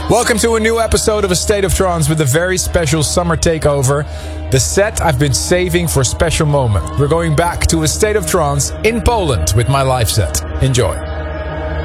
Welcome to a new episode of A State of Trance with a very special summer takeover. The set I've been saving for a special moment. We're going back to A State of Trance in Poland with my live set. Enjoy.